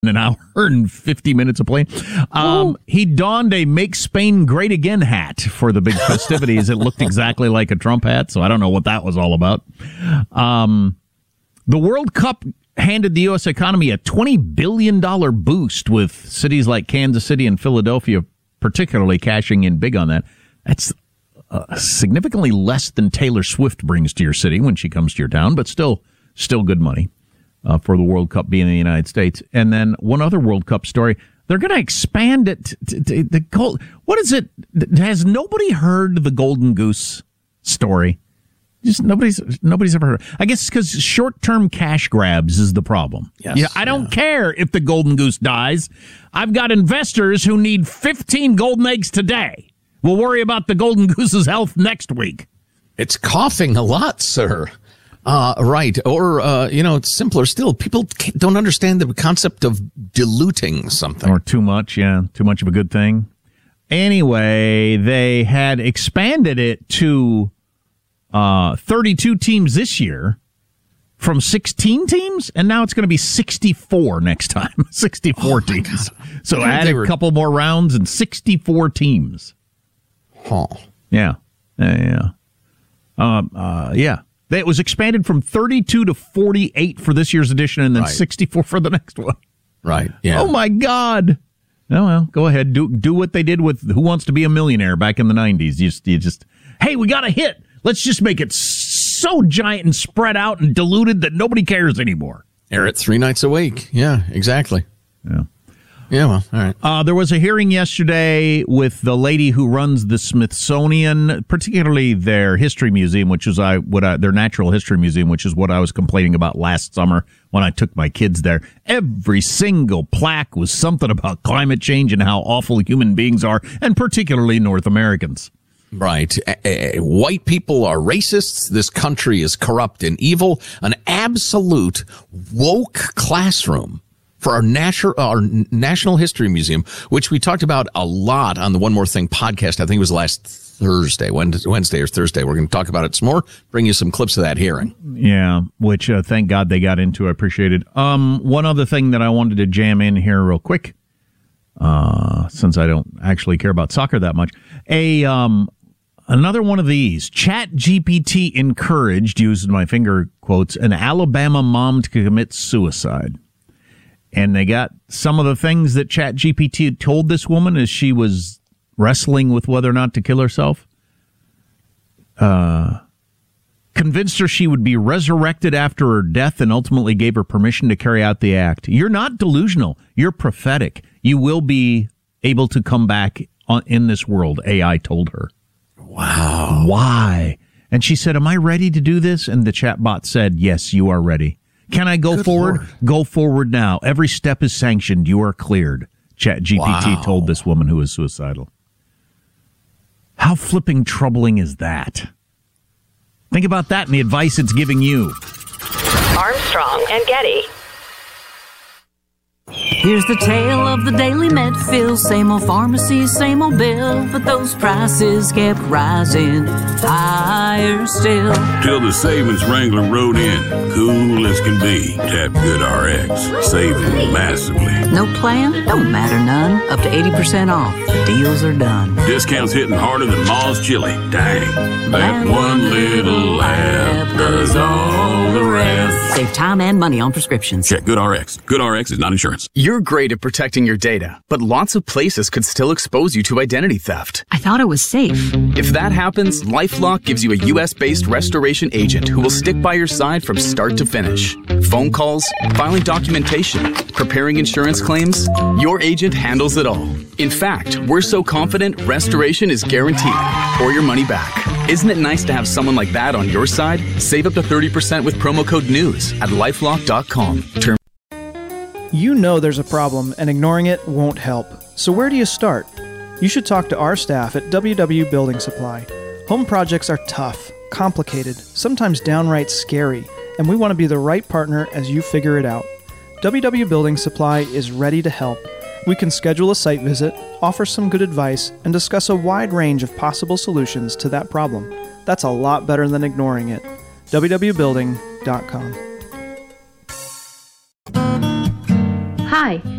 an hour and 50 minutes of plane. He donned a Make Spain Great Again hat for the big festivities. It looked exactly like a Trump hat, so I don't know what that was all about. The World Cup handed the U.S. economy a $20 billion boost, with cities like Kansas City and Philadelphia particularly cashing in big on that. That's significantly less than Taylor Swift brings to your city when she comes to your town, but still good money. For the World Cup being in the United States. And then one other World Cup story, they're going to expand it to what is it? Has nobody heard the Golden Goose story? Just nobody's ever heard. I guess because short-term cash grabs is the problem. Yes, I don't care if the Golden Goose dies. I've got investors who need 15 golden eggs today. We'll worry about the Golden Goose's health next week. It's coughing a lot, sir. Right. Or, it's simpler still. People don't understand the concept of diluting something. Or too much, too much of a good thing. Anyway, they had expanded it to 32 teams this year from 16 teams, and now it's going to be 64 next time. 64 teams. God. So add a couple more rounds and 64 teams. Huh. Yeah. It was expanded from 32 to 48 for this year's edition, and then 64 for the next one. Right. Yeah. Oh my God. Oh well, go ahead. Do what they did with Who Wants to Be a Millionaire back in the 90s. You just hey, we got a hit. Let's just make it so giant and spread out and diluted that nobody cares anymore. Air it 3 nights a week. Yeah, exactly. Yeah. Yeah, well, all right. There was a hearing yesterday with the lady who runs the Smithsonian, particularly their history museum, which is their natural history museum, which is what I was complaining about last summer when I took my kids there. Every single plaque was something about climate change and how awful human beings are, and particularly North Americans. Right. White people are racists. This country is corrupt and evil. An absolute woke classroom for our National History Museum, which we talked about a lot on the One More Thing podcast. I think it was last Thursday, Wednesday or Thursday. We're going to talk about it some more, bring you some clips of that hearing. Yeah, which thank God they got into. I appreciate it. One other thing that I wanted to jam in here real quick, since I don't actually care about soccer that much. Another one of these. ChatGPT encouraged, using my finger quotes, an Alabama mom to commit suicide. And they got some of the things that ChatGPT told this woman as she was wrestling with whether or not to kill herself. Convinced her she would be resurrected after her death and ultimately gave her permission to carry out the act. You're not delusional. You're prophetic. You will be able to come back in this world, AI told her. Wow. Why? And she said, am I ready to do this? And the chatbot said, yes, you are ready. Can I go forward? Lord. Go forward now. Every step is sanctioned. You are cleared. ChatGPT told this woman who is suicidal. How flipping troubling is that? Think about that and the advice it's giving you. Armstrong and Getty. Here's the tale of the Daily Medfield. Same old pharmacy, same old bill, but those prices kept rising higher still. Till the savings Wrangler rode in, cool as can be. Tap GoodRx, saving massively. No plan? Don't matter none. Up to 80% off. The deals are done. Discounts hitting harder than Ma's chili. Dang. That one little laugh does all the rest. Save time and money on prescriptions. Check GoodRx. GoodRx is not insurance. You're great at protecting your data, but lots of places could still expose you to identity theft. I thought it was safe. If that happens, LifeLock gives you a U.S.-based restoration agent who will stick by your side from start to finish. Phone calls, filing documentation, preparing insurance claims, your agent handles it all. In fact, we're so confident restoration is guaranteed or your money back. Isn't it nice to have someone like that on your side? Save up to 30% with promo code NEWS at LifeLock.com. You know there's a problem, and ignoring it won't help. So where do you start? You should talk to our staff at WW Building Supply. Home projects are tough, complicated, sometimes downright scary, and we want to be the right partner as you figure it out. WW Building Supply is ready to help. We can schedule a site visit, offer some good advice, and discuss a wide range of possible solutions to that problem. That's a lot better than ignoring it. www.building.com. Hi,